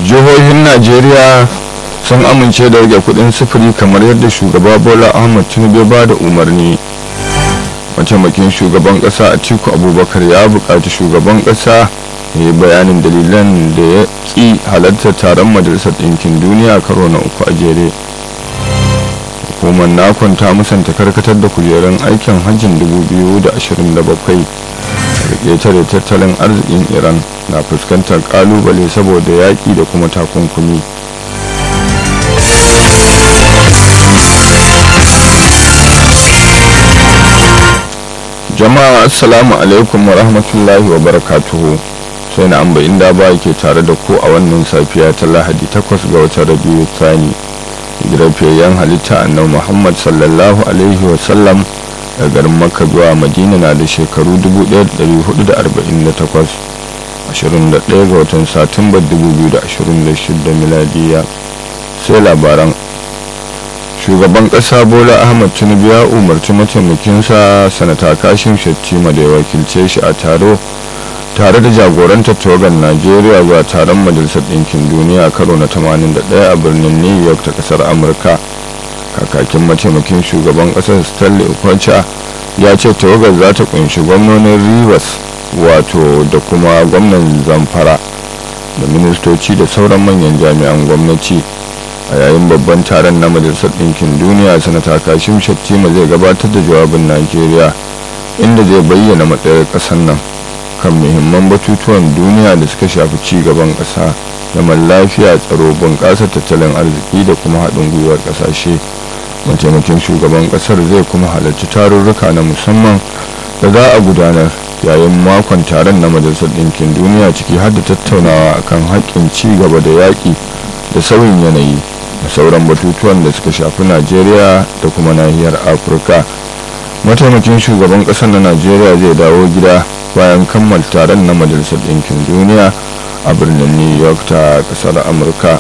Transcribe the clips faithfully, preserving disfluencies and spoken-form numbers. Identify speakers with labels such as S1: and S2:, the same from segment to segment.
S1: jihohin najeriya sun amince da rage kudin sufuri kamar yadda shugaba bola ahmad tinubu ya ba da umarni. mataimakin shugaban kasa atiku abubakar ya buƙaci shugaban kasa ya yi bayanin dalilan da ya ƙi halartar taron majalisar ɗinkin duniya karo na uku a jere. hukumar nakon ta musanta karkatar da kujerun aikin hajjin dubu biyu da ashirin da bakwai. ƙetare tattalin arzikin iran na fuskantar kalubale saboda yaƙi da kuma takunkumi. jama'a assalamu alaikum wa rahmatullahi wa barakatuhu. sai na amba inda ba ke tare da ku a wannan safiya ta lahadi takwas ga watan rabiu thani. hijirar fiyayyen halitta annabi muhammad sallallahu alaihi wa sallam daga garin makka zuwa madina na da shekaru dubu ɗaya da ɗari hudu da arba'in da takwas, ashirin da ɗaya ga watan satumba dubu biyu da ashirin da shida miladiya. sai labaran. shugaban kasa bola ahmad tinubu ya umarci mataimakinsa sanata kashim shettima da ya wakilce shi a taro tare da jagorantar tawagar najeriya zuwa taron majalisar ɗinkin duniya karo na tamanin da ɗaya a birnin new york ta kasar amurka. kakakin mataimakin shugaban kasar stanley okwacha ya ce tawagar za ta kunshi gwamnonin rivers wato da kuma gwamnan zamfara da ministoci da sauran manyan jami'an gwamnati. a yayin babban taron na majalisar ɗinkin duniya sanata kashim shettima zai gabatar da jawabin najeriya inda zai bayyana matsayar ƙasar nan kan muhimman batutuwan duniya da suka shafi ci gaban ƙasa, zaman lafiya, tsaro, bunƙasar tattalin arziki da kuma haɗin gwiwar ƙasashe. mataimakin shugaban ƙasar zai kuma halarci tarurruka na musamman da za a gudanar yayin makon taron na majalisar ɗinkin duniya, ciki har da tattaunawa akan haƙƙin ci gaba da yaƙi da sauyin yanayi da sauran batutuwan da suka shafi najeriya da kuma nahiyar afirka. mataimakin shugaban ƙasar na najeriya zai dawo gida bayan kammala taron na majalisar ɗinkin duniya a birnin new york ta ƙasar amurka.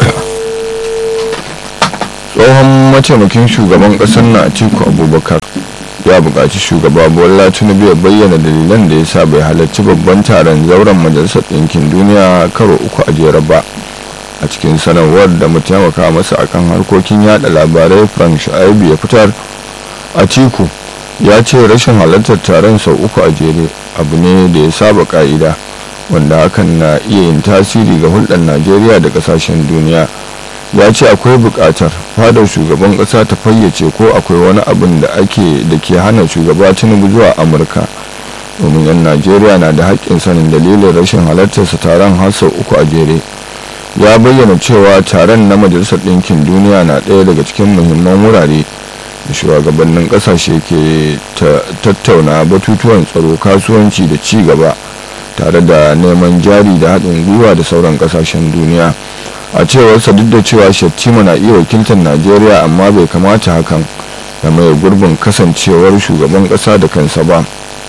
S1: tsohon mataimakin shugaban ƙasar na atiku abubakar ya buƙaci shugaba bola tinubu ya bayyana dalilan da ya sa bai halarci babban taron zauren majalisar ɗinkin duniya karo uku a jere ba. a cikin sanarwar da mu taimaka masa akan harkokin yada labarai frank shaibu ya fitar, atiku ya ce rashin halartar taron sau uku a jere abu ne da ya saba ka'ida wanda hakan na iya yin tasiri ga hulɗar najeriya da ƙasashen duniya. ya ce akwai buƙatar fadar shugaban ƙasa ta fayyace ko akwai wani abin da ake da ke hana shugaba tinubu zuwa amurka, domin yan najeriya na da haƙƙin sanin dalilin rashin halartarsa taron har sau uku a jere. ya bayyana cewa taron na majalisar ɗinkin duniya na ɗaya daga cikin muhimman wurare da shugabannin ƙasashe ke tattauna batutuwan tsaro, kasuwanci da ci gaba tare da neman jari da haɗin gwiwa da sauran ƙasashen duniya. a cewarsa duk da cewa shettima na iya wakiltar najeriya amma bai kamata hakan da mai gurbin kasancewar shugaban ƙasa da kansa ba.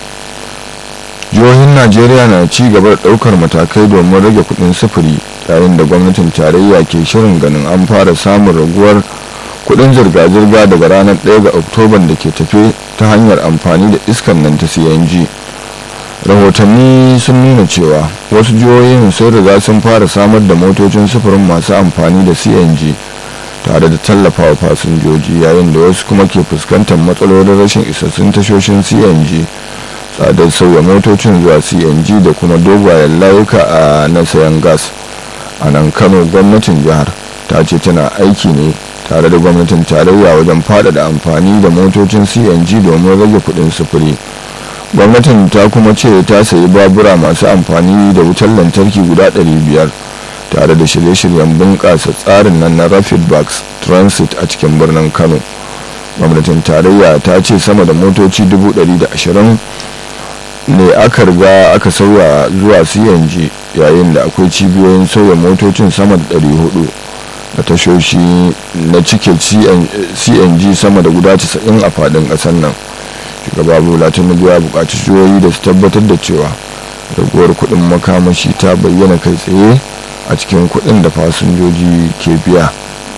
S1: jihohin najeriya na ci gaba da ɗaukar matakai domin rage kuɗin sufuri yayin da gwamnatin tarayya ke shirin ganin an fara samun raguwar kudin zirga-zirga daga ranar ɗaya ga oktoban da ke tafe ta hanyar amfani da iskan nan ta C N G. rahotanni sun nuna cewa wasu jihohin sun riga sun fara samar da motocin sufurin masu amfani da C N G tare da tallafawa fasinjoji, yayin da wasu kuma ke fuskantar matsalolin rashin isassun tashoshin C N G, tsadar sauya motocin zuwa C N G da kuma dogayen layuka a na sayan gas. a nan kano gwamnatin jihar ta ce tana aiki ne tare da gwamnatin tarayya wajen faɗaɗa amfani da motocin C N G domin rage kuɗin sufuri. gwamnatin ta kuma ce ta sayi babura masu amfani da wutar lantarki guda ɗari biyar tare da shirye-shiryen bunƙasa tsarin nan na rapid bus transit a cikin birnin kano. gwamnatin tarayya ta ce sama da motoci dubu ɗari da ashirin ne aka riga aka sauya zuwa C N G, yayin da akwai cibiyoyin sauya motocin sama da ɗari hudu da tashoshi na cike C N G sama da guda casa'in a faɗin ƙasar nan. shugaba bola tinubu ya buƙaci jihohi da su tabbatar da cewa raguwar kuɗin makamashi ta bayyana kai tsaye a cikin kuɗin da fasinjoji ke biya.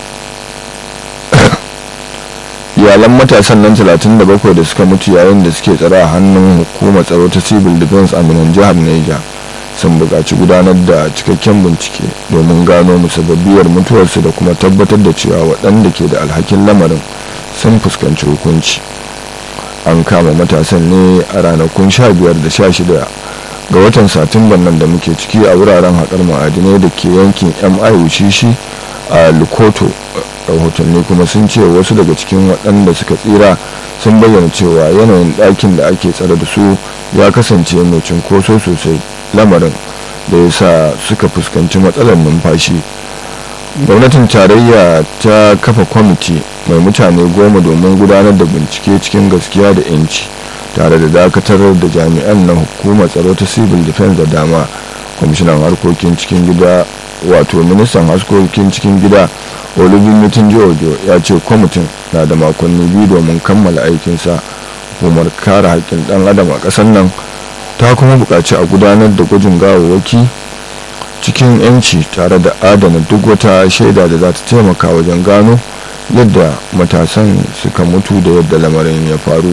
S1: iyalan matasan nan talatin da bakwai da suka mutu yayin da suke tsare a hannun hukumar tsaro ta civil defense a minan jihar Niger sun buƙaci gudanar da cikakken bincike domin gano musabbabiyar mutuwarsu da kuma tabbatar da cewa waɗanda ke da alhakin lamarin sun fuskanci hukunci. An kama matasan ne a ranakun sha biyar da sha shida ga watan satumban nan da muke ciki a wuraren haƙar ma'adinai da ke yankin mi wushishi a lukoto. Rahotanni kuma sun ce wasu daga cikin waɗanda suka tsira sun bayyana cewa yanayin ɗakin da ake tsare da su ya kasance mai cunkoso sosai, lamarin da ya sa suka fuskanci matsalar numfashi. Gwamnatin tarayya ta kafa kwamiti mai mutane goma domin gudanar da bincike cikin gaskiya da 'yanci, tare da dakatar da jami'an na hukumar tsaro ta civil defense da dama. Kwamishinan harkokin cikin gida wato ministan harkokin cikin gida olubin ojo ya ce kwamitin na da makonni biyu domin kammala aikinsa. Hukumar kare haƙƙin ɗan adam a ƙasar nan ta kuma buƙaci a gudanar da gwajin gawawwaki cikin 'yanci tare da adana duk wata shaida da za ta taimaka wajen gano yadda matasan suka mutu da yadda lamarin ya faru.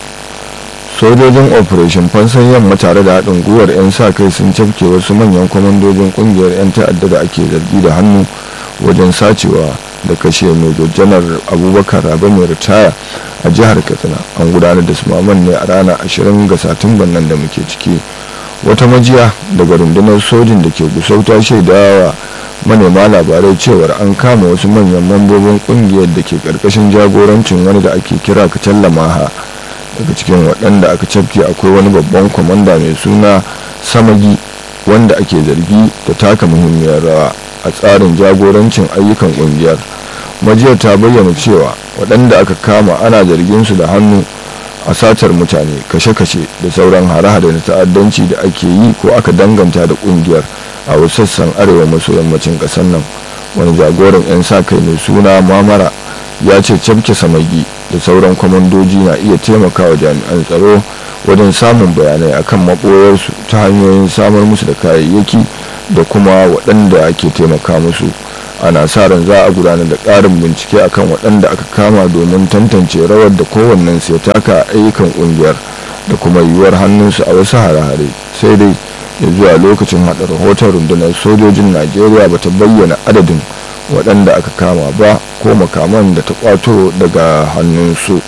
S1: Sojojin operation fansar yamma tare da haɗin gwiwar 'yan sa kai sun cafke wasu manyan kwamandojin ƙungiyar 'yan ta'adda da ake zargi da hannu wajen sacewa da kashe major janar abubakar rabe mai ritaya a jihar katsina. An gudanar da sumaman ne a ranar ashirin ga satumban nan da muke ciki. Wata majiya daga rundunar sojin da ke gusau ta shaidawa manema labarai cewar an kama wasu manyan mambobin kungiyar da ke karkashin jagorancin wani da ake kira kacalla maha. Daga cikin waɗanda aka cafke akwai wani babban kwamanda mai suna samagi wanda ake zargi da taka muhimmiyar rawa a tsarin jagorancin ayyukan kungiyar. Majiyar ta bayyana cewa waɗanda aka kama ana zargin su da hannu a satar mutane, kashe-kashe da sauran hare-hare na ta'addanci da ake yi ko aka danganta da kungiyar a wasu sassan arewa maso yammacin ƙasar nan. Wani jagoran 'yan sa kai mai suna mamara ya ce cafke samagi da sauran kwamandoji na iya taimakawa jami'an tsaro wajen samun bayanai akan maɓoyarsu ta hanyoyin samar musu da kayayyaki da kuma waɗanda ake taimaka musu. Ana sa ran za a gudanar da ƙarin bincike akan waɗanda aka kama domin tantance rawar da kowannen sai taka a ayyukan ƙungiyar da kuma yiwuwar hannunsu a wasu hare-hare. Sai dai ya zuwa lokacin haɗa rahoton rundunar sojojin najeriya ba ta bayyana adadin waɗanda aka kama ba ko makaman da ta kwato daga hannunsu.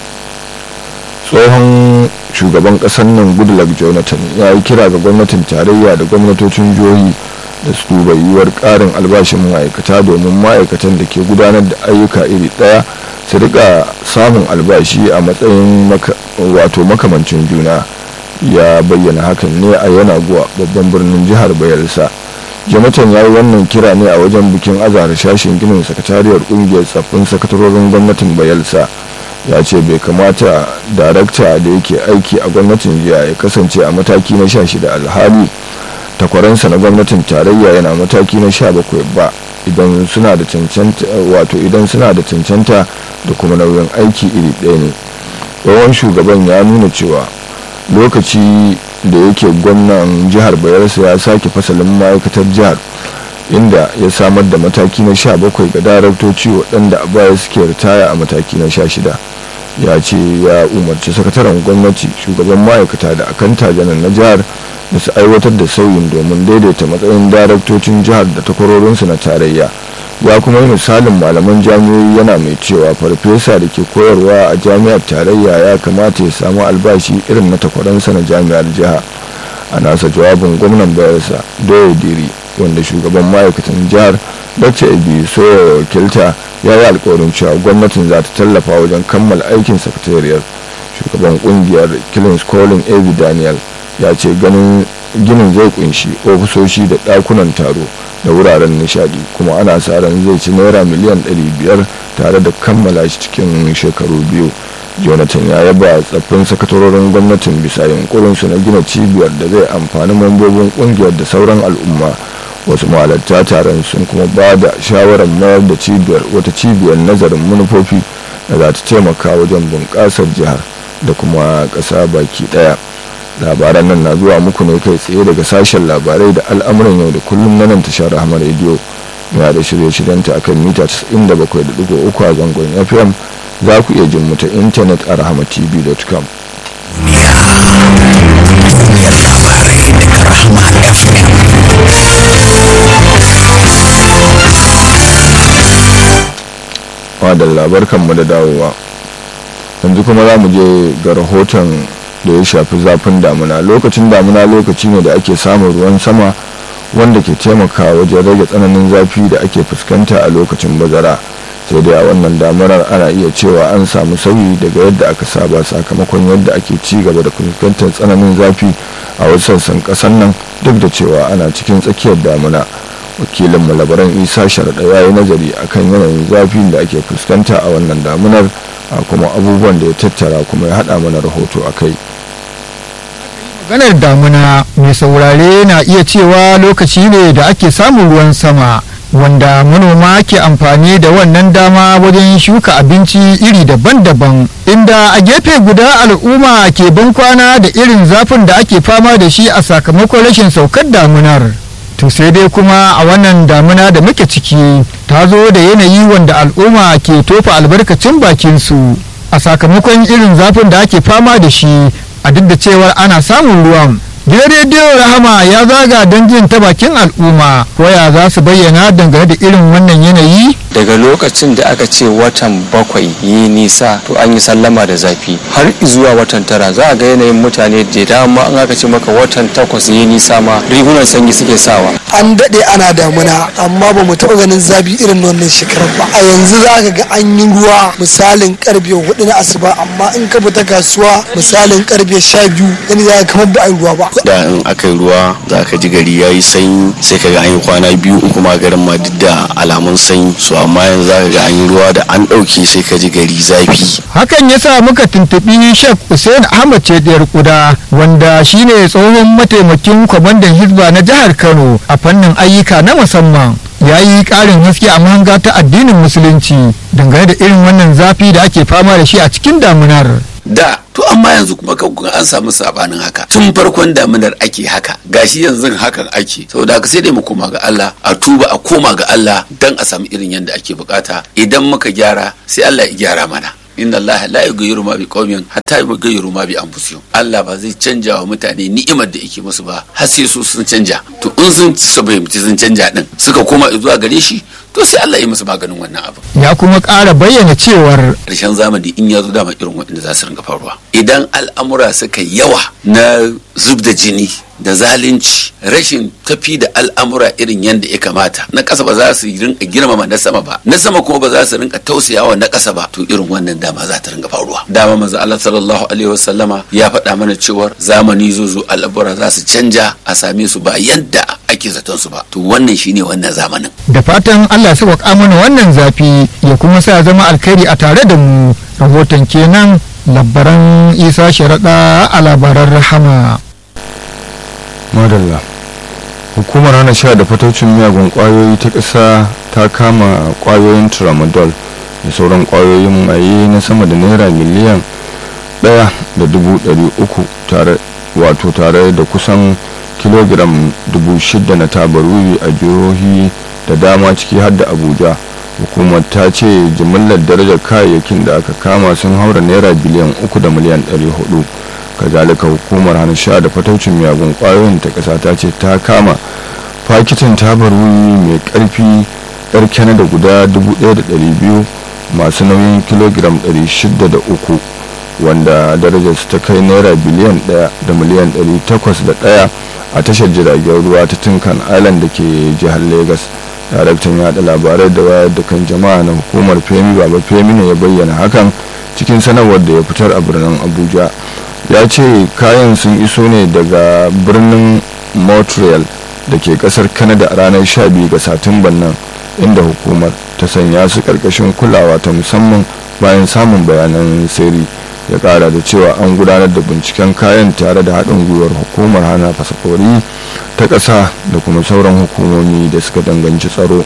S1: Tsohon shugaban ƙasar nan Goodluck Jonathan ya yi kira ga gwamnatin tarayya da gwamnatocin jihohi da su duba yiwuwar ƙarin albashin ma'aikata domin ma'aikatan da ke gudanar da ayyuka iri ɗaya su rika samun albashi a matsayin wato makamancin juna. Ya bayyana hakan ne a Yanaguwa, babban birnin jihar Bayelsa. Jonathan ya yi wannan kira ne a wajen bikin azahar shashin ginin sakatariyar kungiyar tsaffin sakatarorin gwamnatin Bayelsa. Ya ce bai kamata darakta da yake aiki a gwamnatin jiya ya kasance a mataki na sha shida alhali takwaransa na gwamnatin tarayya yana mataki na sha bakwai ba idan suna da cancanta wato idan suna da cancanta da kuma nauyin aiki iri ɗaya ne. Tsohon shugaban ya nuna cewa lokaci da yake gwamnan jihar Bayelsa ya sake fasalin ma'aikatar jihar inda ya samar da mataki na sha bakwai ga daraktoci waɗanda a baya suke ritaya a mataki na sha shida. Ya ce ya umarci sakataren gwamnati, shugaban ma'aikata da akanta janar na jihar da su aiwatar da sauyin domin daidaita matsayin daraktocin jihar da takwarorinsu na tarayya. Ya kuma yi misalin malaman jami'o'i yana mai cewa farfesa da ke koyarwa a jami'ar tarayya ya kamata ya samu albashi irin na takwaransa na jami'ar jiha. A nasa jawabin gwamnan Bayelsa Doye Diri wanda shugaban ma'aikatan jihar Dr. Ibi Soya wakilta ya yi alkawarin cewa gwamnatin za ta tallafa wajen kammala aikin sakatariyar. Shugaban kungiyar Killings Calling Avi Daniel ya ce ganin ginin zai kunshi ofisoshi da ɗakunan taro da wuraren nishadi kuma ana sa ran zai ci naira miliyan ɗari biyar tare da kammala shi cikin shekaru biyu. Jonathan ya yaba tsaffin sakatarorin gwamnatin bisa yunkurinsu na gina cibiyar da zai amfani mambobin kungiyar da sauran al'umma. Wasu mahalarta taron sun kuma ba da shawarar mayar da cibiyar wata cibiyar nazarin manufofi da za ta taimaka wajen bunƙasar jihar da kuma ƙasa baki ɗaya. Labaran nan na zuwa muku ne kai tsaye daga sashen labarai da al'amuran yau da kullum na nan tashar Rahama Radio. Muna da shirye-shiryenta akan mita casa'in da bakwai da ɗigo uku a zangon F M. Za ku iya jin mu ta intanet a rahama t v dot com. Duniyar labarai
S2: Rahama F M.
S1: da labarkanmu da dawowa yanzu kuma za mu je ga rahoton da ya shafi zafin damuna. Lokacin damuna lokaci ne da ake samun ruwan sama wanda ke taimakawa wajen rage tsananin zafi da ake fuskanta a lokacin bazara, sai dai a wannan damunar ana iya cewa an samu sauyi daga yadda aka saba sakamakon yadda ake ci gaba da fuskantar tsananin zafi a wasu sassan ƙasar nan duk da cewa ana cikin tsakiyar damuna. Wakilin labaran Isa Sharaɗa ya yi nazari akan yanayin zafin da ake fuskanta a wannan damunar a kuma abubuwan da ya tattara kuma ya haɗa mana rahoto a kai.
S3: Maganar damuna mai saurare na iya cewa lokaci ne da ake samun ruwan sama wanda manoma ke amfani da wannan dama wajen shuka abinci iri daban-daban, inda a gefe guda al'umma ke bankwana da irin zafin da ake fama da shi a sakamakon rashin saukar damunar. To sai dai kuma a wannan damuna da muke ciki ta zo da yanayi wanda al'umma ke tofa albarkacin bakinsu a sakamakon irin zafin da ake fama da shi, a duk da cewar ana samun ruwan. Gidan rediyo Rahama ya zaga don jin ta bakin al'umma koya za su bayyana dangane da irin wannan yanayi.
S4: Daga lokacin da aka ce watan bakwai yi nisa to an yi sallama da zafi har zuwa watan tara za a ga yanayin mutane da dama. An aka ce maka watan takwas yi nisa ma rigunan sanyi suke sawa.
S5: An daɗe ana damuna amma ba mu taɓa ganin zafi irin wannan shekarar ba. A yanzu za ka ga an yi ruwa misalin karfe hudu na asuba, amma in ka fita kasuwa misalin karfe sha biyu gani za ka kamar ba a yi ruwa ba.
S6: Da in aka yi ruwa za ka ji gari ya yi sanyi sai ka ga an yi kwana biyu uku ma garin ma duk da alamun sanyi, so amma yanzu za ka ga an yi ruwa da an ɗauke sai ka ji gari zafi.
S3: Hakan ya sa muka tuntuɓi Sheikh Hussein Ahmad Cediyar Kuda wanda shine tsohon mataimakin kwamandan Hizba na jihar Kano a fannin ayyuka na musamman. Ya yi ƙarin haske a mahanga ta addinin musulunci dangane da irin wannan zafi da ake fama da shi a cikin damunar.
S7: Da to amma yanzu kuma kan an samu sabanin haka, tun farkon damunar ake haka, gashi yanzu hakan ake, saboda haka sai dai mu koma ga Allah, a tuba a koma ga Allah dan a samu irin yanda ake bukata. Idan muka gyara sai Allah ya gyara mana. Inna Allah la yughayyiru ma biqawmin hatta yughayyiru ma bi anfusihim. Allah ba zai canja wa mutane ni'imar da yake musu ba har sai su sun canja. To in sun fahimci sun canja din suka koma zuwa gare shi, to sai Allah ya musu maganin wannan abu.
S3: Ya kuma ƙara bayyana cewar
S7: ƙarshen zamani in ya zo dama irin waɗanda za su ringa faruwa. Idan al'amura suka yawa na zub da jini da zalunci, rashin tafi da al'amura irin yadda ya kamata, na ƙasa ba za su rinka girmama na sama ba, na sama kuma ba za su rinka tausayawa na ƙasa ba, to irin wannan dama za ta ringa faruwa. Dama manzo Allah sallallahu alaihi wasallama ya faɗa mana cewar zamani zo zo al'amura za su canja a same su ba yadda ake zaton su ba. To wannan shine wannan zamanin.
S3: Da fatan Allah ya sauƙa mana wannan zafi ya kuma sa zama alkhairi a tare da mu. Rahoton kenan labaran Isa Sharaɗa a labaran Rahama.
S1: Madalla. Hukumar hana sha da fataucin miyagun kwayoyi ta ƙasa ta kama kwayoyin tramadol da sauran kwayoyin maye na sama da naira miliyan ɗaya da dubu ɗari uku tare wato tare da kusan kilogiram dubu shida na tabaruri a jihohi da dama ciki har da Abuja. Hukumar ta ce jimillar darajar kayayyakin da aka kama sun haura naira biliyan uku da miliyan ɗari hudu. Kazalika hukumar hana sha da fataucin miyagun kwayoyin ta ƙasa ta ce ta kama fakitin tabaruri mai ƙarfi yar Canada guda dubu ɗaya da ɗari biyu masu nauyin kilogiram ɗari shida da uku wanda darajar su ta kai naira biliyan ɗaya da miliyan ɗari takwas da ɗaya a tashar jiragen ruwa ta Tinkan Island da ke jihar Lagos. Daraktan yaɗa labarai da wayar da kan jama'a na hukumar Femi Baba Femi ne ya bayyana hakan cikin sanarwar da ya fitar a birnin Abuja. Ya ce kayan sun iso ne daga birnin Montreal da ke kasar Canada a ranar sha biyu ga Satumban nan, inda hukumar ta sanya su karkashin kulawa ta musamman bayan samun bayanan sirri. Ya kara da cewa an gudanar da binciken kayan tare da haɗin gwiwar hukumar hana fasakori ta ƙasa da kuma sauran hukumomi da suka danganci tsaro.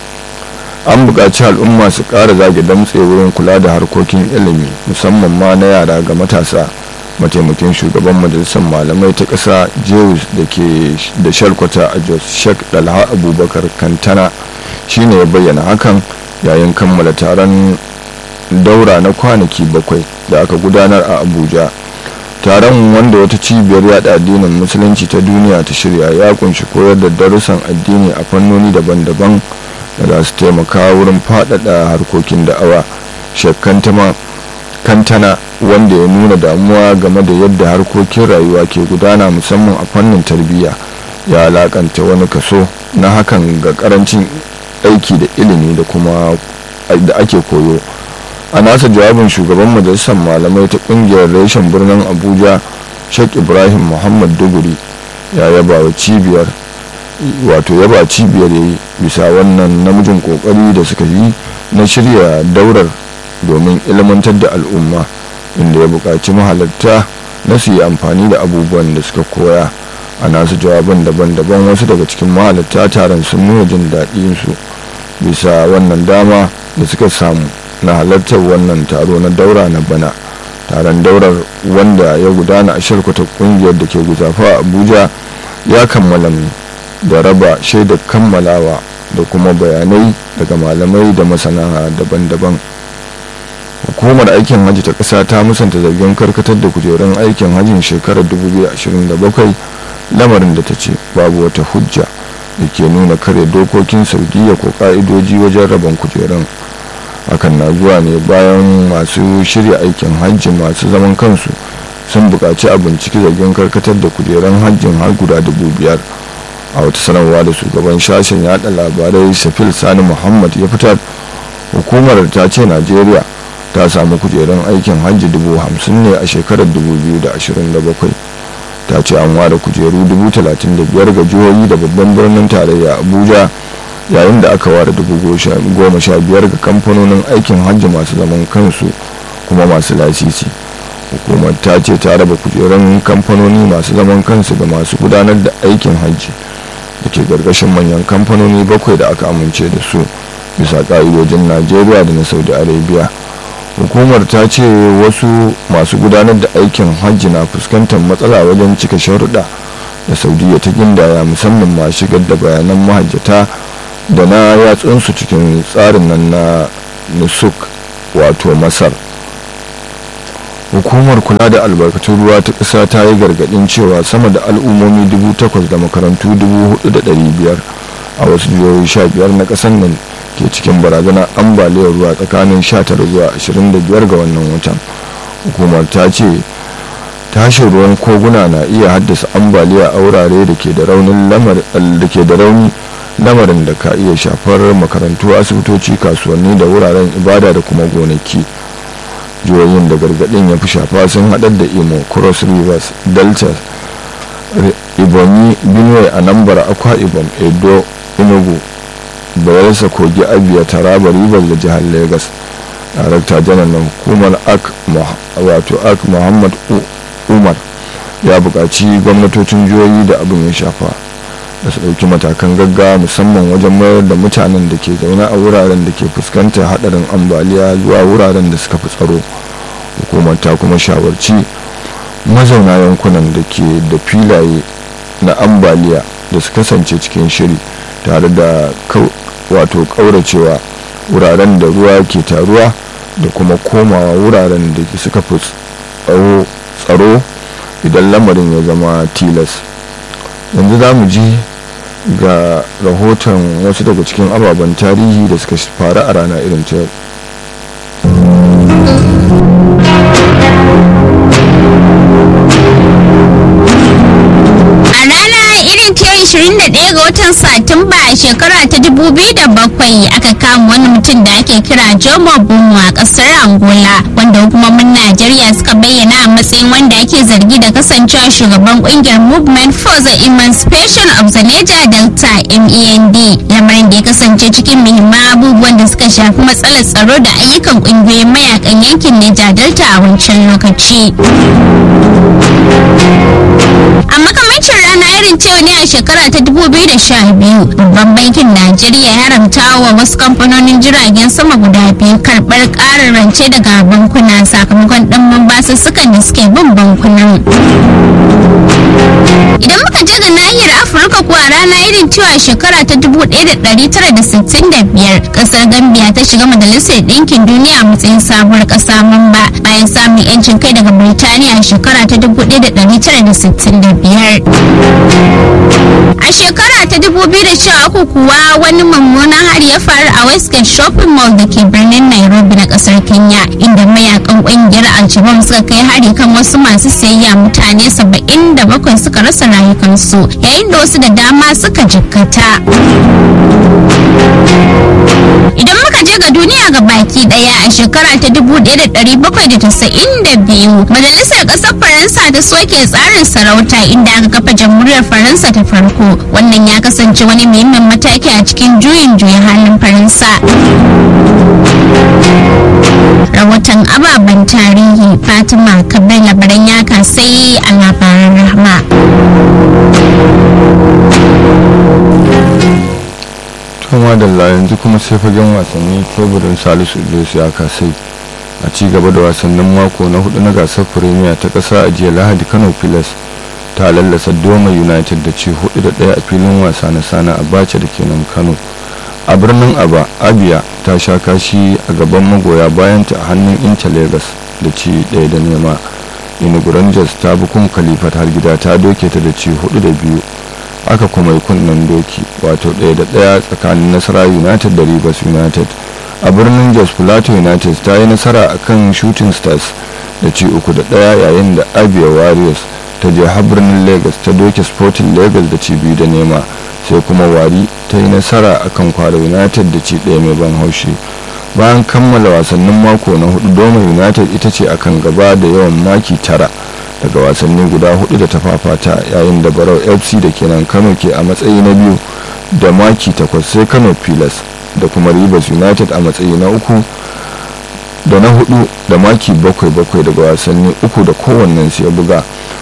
S1: An buƙaci al'umma su ƙara zage damtse wurin kula da harkokin ilimi musamman ma na yara ga matasa. Mataimakin shugaban majalisar malamai ta ƙasa Jewus da ke da shalkwata a Jos Sheikh Dalha Abubakar Kantana shine ya bayyana hakan yayin kammala taron daura na kwanaki bakwai da aka gudanar a Abuja. taron wanda wata cibiyar yada addinin musulunci ta duniya ta shirya ya kunshi koyar da darussan addini a fannoni daban-daban da za su taimaka wurin faɗaɗa harkokin da'awa. Shekkantama kantana wanda ya nuna damuwa game da yadda harkokin rayuwa ke gudana musamman a fannin tarbiyya ya alakanta wani kaso na hakan ga karancin aiki da ilimi da kuma da ake koyo. A nasa jawabin shugaban majalisar malamai ta kungiyar reshen birnin Abuja Sheikh Ibrahim Muhammad Duguri ya yaba wa cibiyar wato yaba cibiyar yayi bisa wannan namijin kokari da suka yi na shirya daurar domin ilmantar da al'umma, inda ya buƙaci mahalarta na su yi amfani da abubuwan da suka koya. A nasu jawaban daban-daban wasu daga cikin mahalarta taron sun nuna jin daɗinsu bisa wannan dama da suka samu na halartar wannan taro na daura na bana. Taron daurar wanda ya gudana a shalkwatar kungiyar da ke guzafa a Abuja ya kammala da raba shaidar kammalawa da kuma bayanai daga malamai da masana daban-daban. Hukumar aikin hajji ta ƙasa ta musanta zargin karkatar da kujerun aikin hajjin shekarar dubu biyu da ashirin da bakwai, lamarin da ta ce babu wata hujja da ke nuna kare dokokin Saudiya ko ka'idoji wajen rabon kujerun. Hakan na zuwa ne bayan masu shirya aikin hajji masu zaman kansu sun buƙaci a binciki zargin karkatar da kujerun hajjin har guda dubu biyar. A wata sanarwa da shugaban sashen yada labarai Shafil Sani Muhammad ya fitar, hukumar ta ce Najeriya ta samu kujerun aikin hajji dubu hamsin ne a shekarar dubu biyu da ashirin da bakwai. Ta ce an ware kujeru dubu talatin da biyar ga jihohi da babban birnin tarayya Abuja, yayin da aka ware dubu goma sha biyar ga kamfanonin aikin hajji masu zaman kansu kuma masu lasisi. Hukumar ta ce ta raba kujerun kamfanoni masu zaman kansu ga masu gudanar da aikin hajji da ke gargashin manyan kamfanoni bakwai da aka amince da su bisa ka'idojin Najeriya da na Saudi Arabia. Hukumar ta ce wasu masu gudanar da aikin hajji na fuskantar matsala wajen cika sharuɗa da Saudiya ta gindaya, musamman ma shigar da bayanan mahajjata da na yatsunsu cikin tsarin nan na nusuk wato Masar. Hukumar kula da albarkatun ruwa ta ƙasa ta yi gargaɗin cewa sama da al'ummomi dubu takwas da makarantu dubu hudu da ɗari biyar a wasu jihohi sha biyar na ƙasar nan ke cikin barazanar ambaliyar ruwa tsakanin sha tara zuwa ashirin da biyar ga wannan watan. Hukumar ta ce tashin ruwan koguna na iya haddasa ambaliya a wurare da ke da raunin da ke da rauni, lamarin da ka iya shafar makarantu, asibitoci, kasuwanni da wuraren ibada da kuma gonaki. Jihohin da gargaɗin ya fi shafa sun haɗar da Imo, Cross Rivers, Delta, Ebonyi, Benue, Anambra, Akwa Ibom, Edo, Enugu, Bayelsa, Kogi, Abia, Taraba, Rivers da jihar Lagos. Darakta janar na hukumar ak wato ak Muhammad Umar ya buƙaci gwamnatocin jihohi da abin ya shafa da su ɗauki matakan gaggawa musamman wajen mayar da mutanen da ke zaune a wuraren da ke fuskantar haɗarin ambaliya zuwa wuraren da suka fi tsaro. Hukumar ta kuma shawarci mazauna yankunan da ke da filaye na ambaliya da su kasance cikin shiri tare da wato ƙauracewa wuraren da ruwa ke taruwa da kuma komawa wuraren da suka fi tsaro idan lamarin ya zama tilas. Yanzu za mu ji ga rahoton wasu daga cikin ababen tarihi da suka faru a rana irin ta yau.
S2: ashirin da ɗaya ga watan Satumba a shekara ta dubu biyu da bakwai aka kama wani mutum da ake kira Jomo Bunmu a ƙasar Angola, wanda hukumomin Najeriya suka bayyana a matsayin wanda ake zargi da kasancewa shugaban ƙungiyar Movement for the Emancipation of the Niger Delta M E N D, lamarin da ya kasance cikin muhimman abubuwan da suka shafi matsalar tsaro da ayyukan ƙungiyoyin mayakan yankin Niger Delta a wancan lokaci. A makamancin rana irin cewa ne a shekara ta dubu biyu da sha biyu, babban bankin Najeriya ya haramta wa wasu kamfanonin jiragen sama guda biyu karɓar ƙarin rance daga bankuna sakamakon ɗimbin basussukan da suke bin bankunan. Idan muka je ga nahiyar Afirka kuwa rana irin cewa shekara ta dubu ɗaya da ɗari tara da sittin da biyar ƙasar Gambia ta shiga majalisar ɗinkin duniya a matsayin sabuwar ƙasa mamba bayan samun 'yancin kai daga Birtaniya a shekara ta dubu ɗaya da ɗari tara da sittin da biyar. A shekara ta dubu biyu da sha uku kuwa wani mummunan hari ya faru a Westgate Shopping Mall da ke birnin Nairobi na ƙasar Kenya, inda mayakan ƙungiyar Al-Shabaab suka kai hari kan wasu masu sayayya, mutane saba'in da bakwai suka rasa rayukansu yayin da wasu da dama suka jikkata. Idan muka je ga duniya ga baki daya a shekara ta dubu ɗaya da ɗari bakwai da casa'in da biyu majalisar ƙasar Faransa ta soke tsarin sarauta inda aka kafa jamhuriyar Faransa ta farko. Wannan ya kasance wani muhimmin mataki a cikin juyin juya halin Faransa. Rahoton ababen tarihi Fatima Kabir labaran ya kasai a labaran rahma.
S1: Tuma da yanzu kuma sai fagen wasanni teburin Salisu Idris ya kasai a ci gaba da wasannin mako na hudu na gasar Premier ta kasa a jiya Lahadi. Kano Pilas ta lallasa Doma United da ci hudu da daya a filin wasa na Sana Abacha da kenan Kano. A birnin Aba, Abia ta sha kashi a gaban magoya bayanta a hannun Inter Lagos da ci daya da nema. Enugu Rangers ta bi kun Kalifat har gida ta doke ta da ci hudu da biyu. Aka kuma yi kunnen doki wato ɗaya da ɗaya tsakanin Nasara United da Rivers United. A birnin Jos, Plateau United ta yi nasara a kan Shooting Stars da ci uku da ɗaya, yayin da Abia Warriors ta je har birnin Lagos ta doke Sporting Lagos da ci biyu da nema. Sai kuma Wari ta yi nasara a kan Kwara United da ci ɗaya mai ban haushi. Bayan kammala wasannin mako na hudu, Doma United ita ce akan gaba da yawan maki tara daga wasanni guda hudu da ta fafata, yayin da Barau F C da kenan Kano ke a matsayi na biyu da maki takwas, sai Kano Pilas da kuma Rivers United a matsayi na uku da na hudu da maki bakwai bakwai daga wasanni uku da kowannen su ya buga.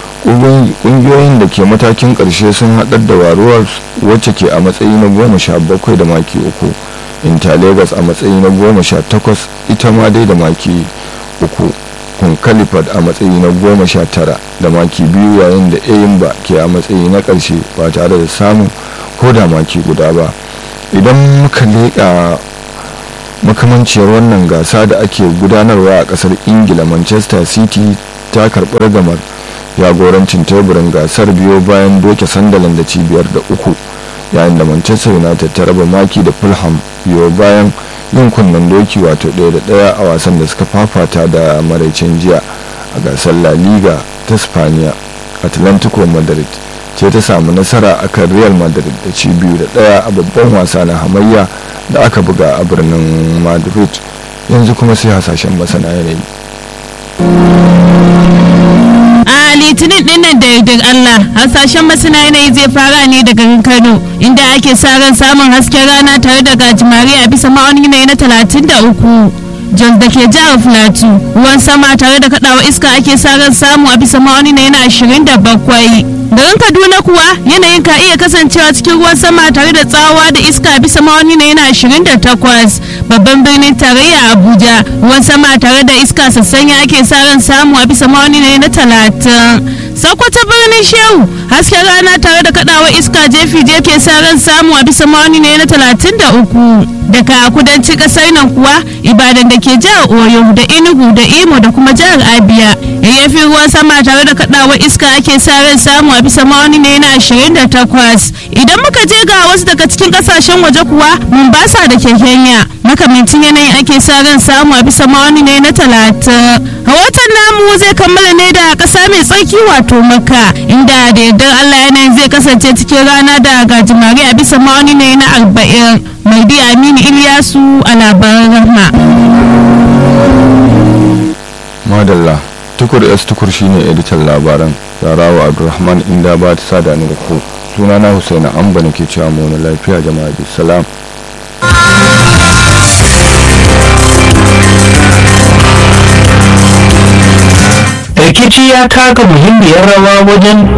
S1: Kungiyoyin da ke matakin karshe sun haɗar da Warriors wacce ke a matsayi na goma sha bakwai da maki uku, Inter Lagos a matsayi na goma sha takwas ita ma dai da maki uku, kun Kalifat a matsayi na goma sha tara da maki biyu, yayin da Eyimba ke a matsayi na ƙarshe ba tare da samun ko da maki guda ba. Idan muka leƙa makamanciyar wannan gasa da ake gudanarwa a ƙasar Ingila, Manchester City ta karɓi ragamar jagorancin teburin gasar biyo bayan doke Sunderland da cibiyar da uku, yayin da Manchester United ta raba maki da Fulham biyo bayan yin kunnen doki wato ɗaya da ɗaya a wasan da suka fafata da maraicin jiya. A gasar La Liga ta Spaniya, Atlantico Madrid ce ta samu nasara akan Real Madrid da ci biyu da ɗaya a babban wasa na hamayya da aka buga a birnin Madrid. Yanzu kuma sai hasashen masana yanayi.
S8: A litinin dinnan da yardar Allah, hasashen masana yanayi zai fara ne daga Kano, inda ake sa ran samun hasken rana tare da gajimare a bisa ma'aunin yanayi na talatin da uku. Jos da ke jihar Plateau, ruwan sama tare da kadawa iska ake sa ran samu a bisa ma'aunin yanayi na ashirin da bakwai. Garin Kaduna kuwa yanayin ka iya kasancewa cikin ruwan sama tare da tsawa da iska a bisa ma'aunin yanayi na ashirin da takwas. Babban birnin tarayya Abuja, ruwan sama tare da iska sassanya ake sa ran samu a bisa ma'aunin yanayi na talatin. Sokoto birnin Shehu, hasken rana tare da kadawa iska jefi-jefi ke sa ran samu a bisa ma'aunin yanayi na talatin da uku. Daga kudancin kasar nan kuwa Ibadan da ke jihar Oyo da Enugu da Imo da kuma jihar Abia, yayyafin ruwan sama tare da kadawa iska ake sa ran samu a bisa ma'auni ne na ashirin da takwas. Idan muka je ga wasu daga cikin kasashen waje kuwa, Mombasa da ke Kenya, makamancin yanayin ake sa ran samu a bisa ma'auni ne na talatin. Rahoton namu zai kammala ne da kasa mai tsarki wato Makka, inda da yardar Allah yanayin zai kasance cikin rana da gajimare a bisa ma'auni ne na arba'in. Mai bi Aminu Ilyasu a labaran rahma.
S1: Madalla, Tukur S Tukur shine editan labaran, Zarawa Abdulrahman inda ba ta sada ni da ku. Sunana Husaina Amba nake cewa mu na lafiya jama'a bi salam.
S9: Rikici ya taka muhimmiyar rawa wajen